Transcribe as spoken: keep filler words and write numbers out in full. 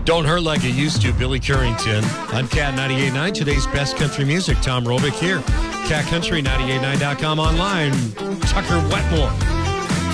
Don't Hurt Like It Used to, Billy Currington. On Cat ninety-eight point nine, today's best country music. Tom Robick here. cat country ninety-eight point nine dot com online. Tucker Wetmore.